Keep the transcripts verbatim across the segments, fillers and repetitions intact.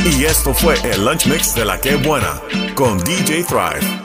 Y esto fue el Lunch Mix de La Que Buena con D J Thrive.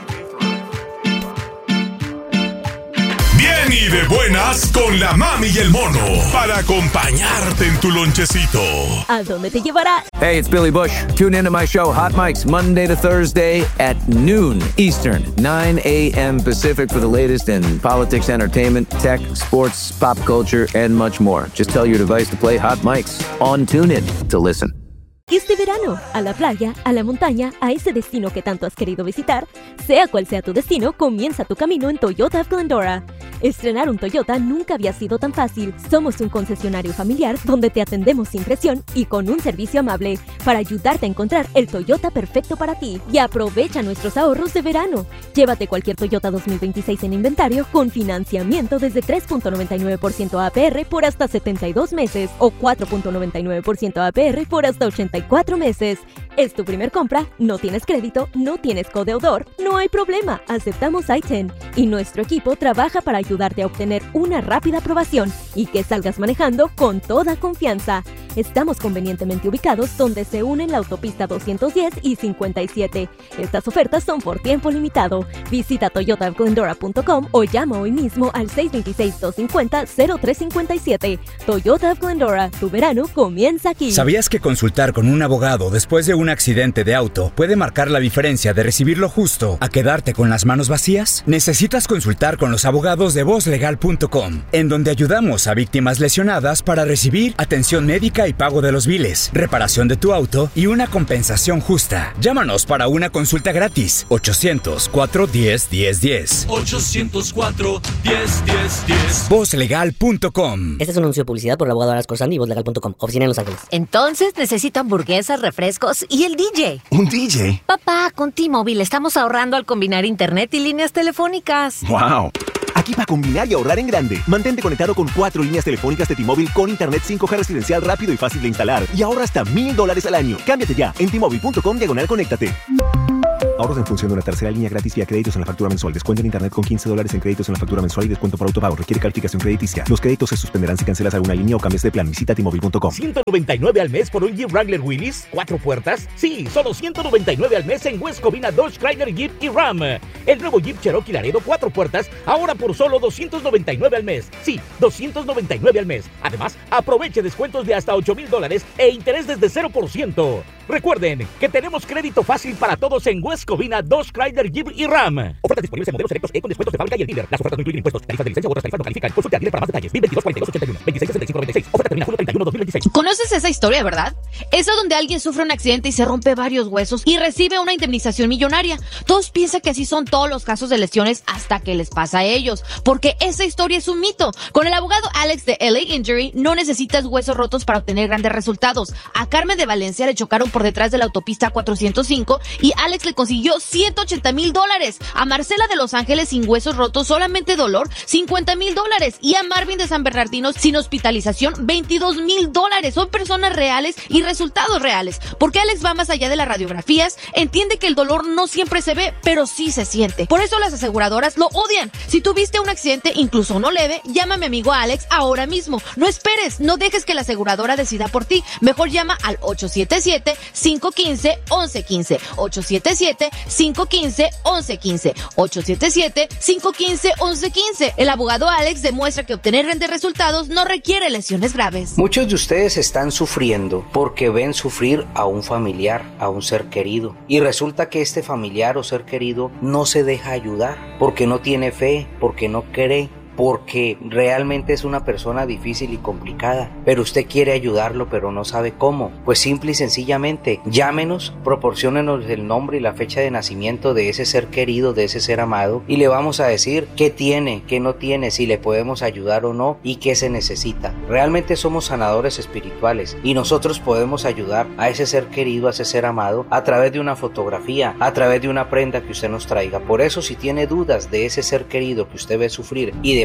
Bien y de buenas con la mami y el mono para acompañarte en tu lonchecito. ¿A dónde te llevará? Hey, it's Billy Bush. Tune into my show, Hot Mics, Monday to Thursday at noon Eastern, nine a.m. Pacific for the latest in politics, entertainment, tech, sports, pop culture, and much more. Just tell your device to play Hot Mics on TuneIn to listen. Este verano, a la playa, a la montaña, a ese destino que tanto has querido visitar, sea cual sea tu destino, comienza tu camino en Toyota of Glendora. Estrenar un Toyota nunca había sido tan fácil. Somos un concesionario familiar donde te atendemos sin presión y con un servicio amable para ayudarte a encontrar el Toyota perfecto para ti. Y aprovecha nuestros ahorros de verano. Llévate cualquier Toyota dos mil veintiséis en inventario con financiamiento desde tres punto noventa y nueve por ciento A P R por hasta setenta y dos meses o cuatro punto noventa y nueve por ciento A P R por hasta ochenta y cuatro meses. Es tu primer compra, no tienes crédito, no tienes codeudor, no hay problema, aceptamos I diez y nuestro equipo trabaja para ayudarte a obtener una rápida aprobación y que salgas manejando con toda confianza. Estamos convenientemente ubicados donde se unen la autopista doscientos diez y cincuenta y siete. Estas ofertas son por tiempo limitado. Visita toyota of glendora punto com o llama hoy mismo al seis dos seis, dos cinco cero, cero tres cinco siete. Toyota of Glendora, tu verano comienza aquí. ¿Sabías que consultar con un abogado después de un accidente de auto puede marcar la diferencia de recibir lo justo a quedarte con las manos vacías? Necesitas consultar con los abogados de voz legal punto com, en donde ayudamos a víctimas lesionadas para recibir atención médica y pago de los biles, reparación de tu auto y una compensación justa. Llámanos para una consulta gratis. ochocientos cuatro, diez, diez, diez. ochocientos cuatro, diez, diez, diez. voz legal punto com. Este es un anuncio de publicidad por el abogado Aras Corsandi y voz legal punto com. Oficina en Los Ángeles. Entonces necesito hamburguesas, refrescos y el D J. ¿Un D J? Papá, con T-Mobile estamos ahorrando al combinar internet y líneas telefónicas. ¡Wow! Aquí para combinar y ahorrar en grande. Mantente conectado con cuatro líneas telefónicas de T-Mobile con internet cinco G residencial rápido y fácil de instalar. Y ahorra hasta mil dólares al año. Cámbiate ya en T Mobile punto com diagonal conéctate. Ahorros en función de una tercera línea gratis vía créditos en la factura mensual. Descuento en internet con quince dólares en créditos en la factura mensual y descuento por autopago. Requiere calificación crediticia. Los créditos se suspenderán si cancelas alguna línea o cambias de plan. Visita T Mobile punto com. ¿ciento noventa y nueve al mes por un Jeep Wrangler Willys? ¿Cuatro puertas? Sí, solo ciento noventa y nueve al mes en West Covina, Dodge, Chrysler, Jeep y Ram. El nuevo Jeep Cherokee Laredo cuatro puertas, ahora por solo doscientos noventa y nueve al mes. Sí, doscientos noventa y nueve al mes. Además, aproveche descuentos de hasta ocho mil dólares e interés desde cero por ciento. Recuerden que tenemos crédito fácil para todos en West Covina, Dodge, Chrysler, Jeep y Ram. Ofertas disponibles en modelos selectos E con descuentos de fábrica y el dealer. Las ofertas no incluyen impuestos, tarifas de licencia u otras tarifas no califican. Consulte al dealer para más detalles. mil veintidós, cuarenta y dos, ochenta y uno, veintiséis, sesenta y cinco, noventa y seis. Oferta termina julio treinta y uno, dos mil veintiséis. ¿Conoces esa historia, verdad? Esa donde alguien sufre un accidente y se rompe varios huesos y recibe una indemnización millonaria. Todos piensan que así son todos los casos de lesiones hasta que les pasa a ellos, porque esa historia es un mito. Con el abogado Alex de L A Injury no necesitas huesos rotos para obtener grandes resultados. A Carmen de Valencia le chocaron por detrás de la autopista cuatrocientos cinco y Alex le consiguió ciento ochenta mil dólares. A Marcela de Los Ángeles sin huesos rotos, solamente dolor, cincuenta mil dólares. Y a Marvin de San Bernardino sin hospitalización, veintidós mil dólares. Son personas reales y resultados reales. Porque Alex va más allá de las radiografías, entiende que el dolor no siempre se ve, pero sí se siente. Por eso las aseguradoras lo odian. Si tuviste un accidente, incluso uno leve, llama a mi amigo Alex ahora mismo. No esperes, no dejes que la aseguradora decida por ti. Mejor llama al ocho siete siete, cinco uno cinco, once quince. ocho siete siete, cinco uno cinco, once quince. ocho siete siete, cinco uno cinco, once quince. El abogado Alex demuestra que obtener grandes resultados no requiere lesiones graves. Muchos de ustedes están sufriendo porque ven sufrir a un familiar, a un ser querido. Y resulta que este familiar o ser querido no se deja ayudar porque no tiene fe, porque no cree, porque realmente es una persona difícil y complicada, pero usted quiere ayudarlo pero no sabe cómo. Pues simple y sencillamente llámenos, proporciónenos el nombre y la fecha de nacimiento de ese ser querido, de ese ser amado, y le vamos a decir qué tiene, qué no tiene, si le podemos ayudar o no y qué se necesita. Realmente somos sanadores espirituales y nosotros podemos ayudar a ese ser querido, a ese ser amado, a través de una fotografía, a través de una prenda que usted nos traiga. Por eso, si tiene dudas de ese ser querido que usted ve sufrir y de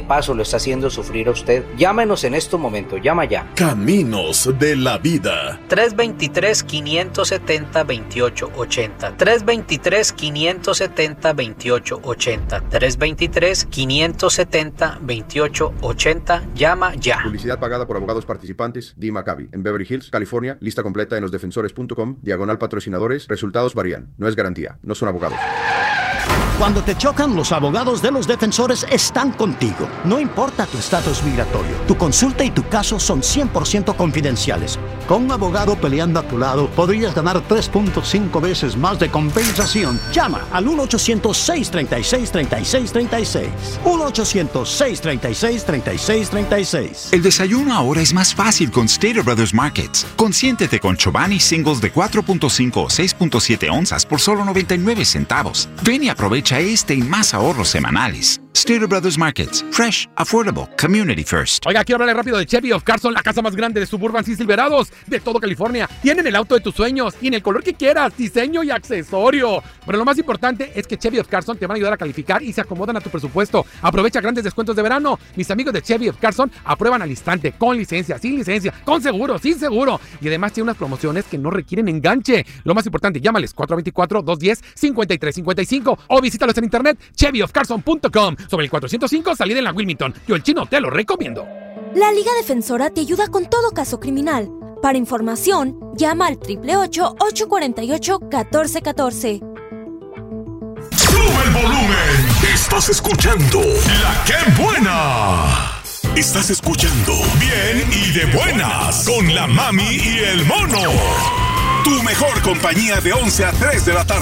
paso lo está haciendo sufrir a usted. Llámenos en este momento, llama ya. Caminos de la vida. tres dos tres, cinco siete cero, veintiocho ochenta. tres dos tres, cinco siete cero, veintiocho ochenta. tres dos tres, cinco siete cero, veintiocho ochenta. Llama ya. Publicidad pagada por abogados participantes. D. Maccabi. En Beverly Hills, California. Lista completa en los defensores punto com. Diagonal patrocinadores. Resultados varían. No es garantía. No son abogados. Cuando te chocan, los abogados de los defensores están contigo. No importa tu estatus migratorio, tu consulta y tu caso son cien por ciento confidenciales. Con un abogado peleando a tu lado, podrías ganar tres punto cinco veces más de compensación. Llama al uno ochocientos, seis treinta y seis, treinta y seis treinta y seis. uno ochocientos, seis treinta y seis, treinta y seis treinta y seis. El desayuno ahora es más fácil con Stater Brothers Markets. Consiéntete con Chobani Singles de cuatro punto cinco o seis punto siete onzas por solo noventa y nueve centavos. Ven y aprovecha este y más ahorros semanales. Stater Brothers Markets. Fresh, affordable, community first. Oiga, quiero hablarle rápido de Chevy of Carson, la casa más grande de Suburbans y Silverados de todo California. Tienen el auto de tus sueños y en el color que quieras, diseño y accesorio. Pero lo más importante es que Chevy of Carson te van a ayudar a calificar y se acomodan a tu presupuesto. Aprovecha grandes descuentos de verano. Mis amigos de Chevy of Carson aprueban al instante, con licencia, sin licencia, con seguro, sin seguro. Y además tiene unas promociones que no requieren enganche. Lo más importante, llámales cuatro dos cuatro, dos uno cero, cinco tres cinco cinco o visítalos en internet chevy of carson punto com. Sobre el cuatrocientos cinco, salida en la Wilmington. Yo, el chino, te lo recomiendo. La Liga Defensora te ayuda con todo caso criminal. Para información, llama al ocho ocho ocho, ocho cuatro ocho, uno cuatro uno cuatro. ¡Sube el volumen! Estás escuchando La Que Buena. Estás escuchando Bien y de Buenas con la Mami y el Mono. Tu mejor compañía de once a tres de la tarde.